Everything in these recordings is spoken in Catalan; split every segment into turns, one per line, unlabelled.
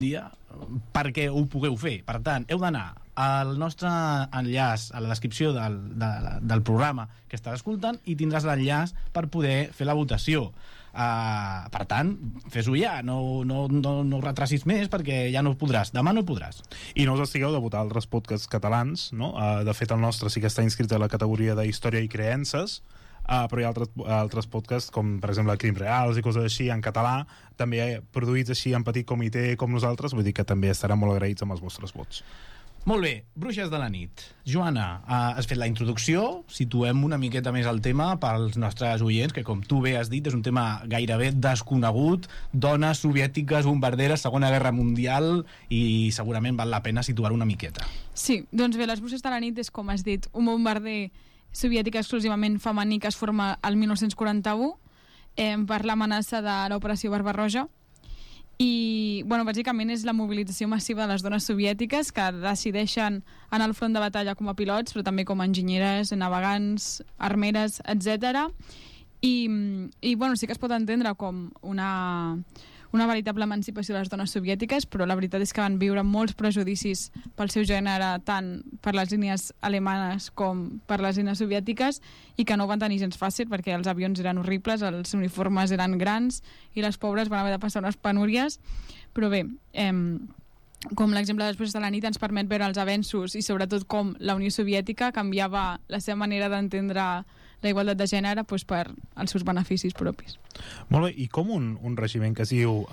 dia perquè ho pugueu fer. Per tant, heu d'anar al nostre enllaç a la descripció del programa que estàs escoltant i tindràs l'enllaç per poder fer la votació. Per tant, fes-ho ja, no retracis més perquè ja no podràs, demà no podràs.
I no us estigueu de votar altres podcasts catalans, no? De fet, el nostre sí que està inscrit a la categoria de Història i Creences, però hi ha altres podcasts com per exemple Crims Reals i coses així en català, també produïts així en petit comitè com nosaltres, vull dir que també estaran molt agraïts amb els vostres vots.
Molt bé, Bruixes de la nit. Joana, has fet la introducció, situem una miqueta més el tema pels nostres oients, que com tu bé has dit és un tema gairebé desconegut, dones soviètiques, bombarderes, Segona Guerra Mundial, i segurament val la pena situar una miqueta.
Sí, doncs bé, les Bruixes de la nit és, com has dit, un bombarder soviètic exclusivament femení que es forma el 1941 per l'amenaça de l'operació Barbarroja. I, bueno, bàsicament és la mobilització massiva de les dones soviètiques que decideixen anar al front de batalla com a pilots, però també com a enginyeres, navegants, armeres, etc. I bueno, sí que es pot entendre com una veritable emancipació de les dones soviètiques, però la veritat és que van viure molts prejudicis pel seu gènere, tant per les línies alemanes com per les línies soviètiques, i que no van tenir gens fàcil perquè els avions eren horribles, els uniformes eren grans i les pobres van haver de passar unes penúries. Però bé, com l'exemple de les Bruixes de la nit ens permet veure els avenços i sobretot com la Unió Soviètica canviava la seva manera d'entendre la igualtat de gènere per als seus beneficis propis.
Molt bé, i com un regiment que es diu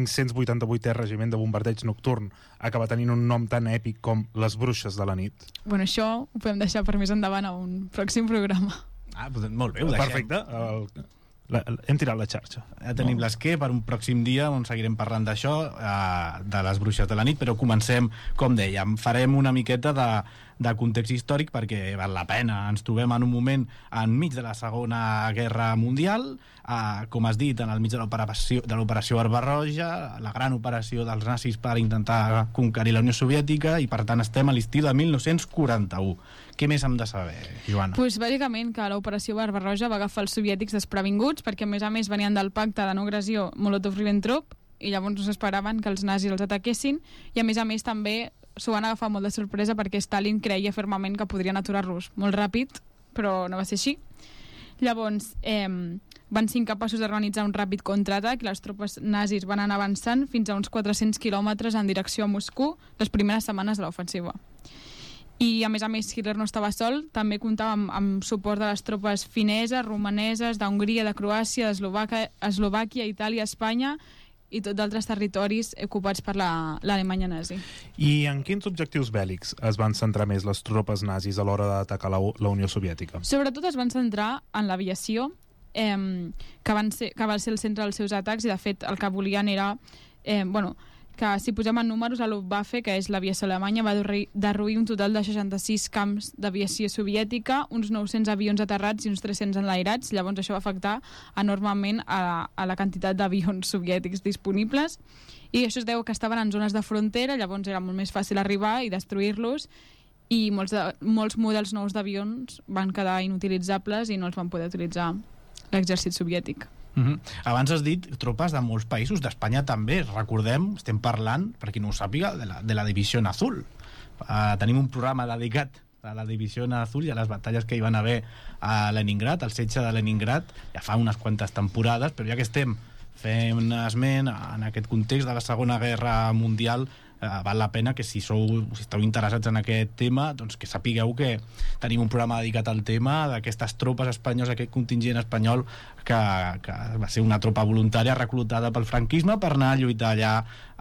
588è Regiment de Bombardeig Nocturn acaba tenint un nom tan èpic com les Bruixes de la nit?
Bueno, això ho podem deixar per més endavant a un pròxim programa.
Molt bé, ho deixem.
Perfecte. Hem tirat la xarxa.
Ja tenim l'esquer per un pròxim dia on seguirem parlant d'això, de les Bruixes de la nit, però comencem, com dèiem, farem una miqueta de context històric perquè val la pena. Ens trobem en un moment enmig de la Segona Guerra Mundial, com has dit, en el mig de l'operació Barbarroja, la gran operació dels nazis per intentar conquerir la Unió Soviètica, i per tant estem a l'estiu de 1941. Què més hem de saber, Joana?
Doncs bàsicament que l'operació Barbarroja va agafar els soviètics desprevinguts perquè a més venien del pacte de no agressió Molotov-Ribbentrop i llavors no s'esperaven que els nazis els ataquessin, i a més també s'ho van agafar molt de sorpresa perquè Stalin creia fermament que podrien aturar-los molt ràpid, però no va ser així. Llavors van ser incapaços d'organitzar un ràpid contraatac i les tropes nazis van anar avançant fins a uns 400 quilòmetres en direcció a Moscou les primeres setmanes de l'ofensiva. I a més Hitler no estava sol, també comptava amb suport de les tropes fineses, romaneses, d'Hongria, de Croàcia, d'Eslovàquia, Itàlia, Espanya i tots d'altres territoris ocupats per l'Alemanya nazi.
I en quins objectius bèl·lics es van centrar més les tropes nazis a l'hora d'atacar la Unió Soviètica?
Sobretot es van centrar en l'aviació, que va ser el centre dels seus atacs, i de fet el que volien era que si posem en números, la Luftwaffe, que és l'aviació alemanya, va derruir un total de 66 camps d'aviació soviètica, uns 900 avions aterrats i uns 300 enlairats. Llavors això va afectar enormement a la quantitat d'avions soviètics disponibles, i això es deu que estaven en zones de frontera, llavors era molt més fàcil arribar i destruir-los, i molts models nous d'avions van quedar inutilitzables i no els van poder utilitzar l'exèrcit soviètic.
Abans has dit tropes de molts països, d'Espanya també. Recordem, estem parlant, per qui no ho sàpiga, de la Divisió Azul. Tenim un programa dedicat a la Divisió Azul i a les batalles que hi van haver a Leningrad, al setge de Leningrad, ja fa unes quantes temporades, però ja que estem fent esment en aquest context de la Segona Guerra Mundial, val la pena que si esteu interessats en aquest tema, doncs que sapigueu que tenim un programa dedicat al tema d'aquestes tropes espanyoles, aquest contingent espanyol que va ser una tropa voluntària reclutada pel franquisme per anar a lluitar allà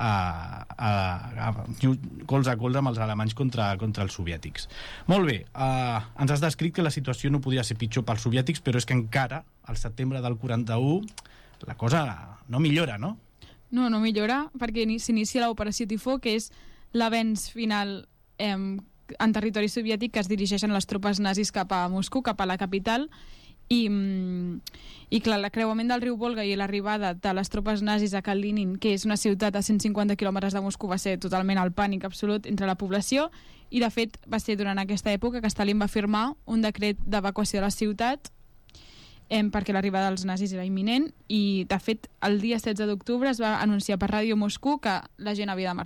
colze a colze amb els alemanys contra els soviètics. Molt bé, ens has descrit que la situació no podia ser pitjor pels soviètics, però és que encara al setembre del 41 la cosa no millora, no?
No millora, perquè s'inicia l'operació Tifó, que és l'avenç final en territori soviètic, que es dirigeixen les tropes nazis cap a Moscou, cap a la capital, i clar, l'acreuament del riu Volga i l'arribada de les tropes nazis a Kalinin, que és una ciutat a 150 quilòmetres de Moscou, va ser totalment el pànic absolut entre la població, i de fet va ser durant aquesta època que Stalin va firmar un decret d'evacuació de la ciutat, perquè l'arribada dels nazis era imminent i, de fet, el dia 16 d'octubre es va anunciar per Ràdio Moscou que la gent havia de marxar.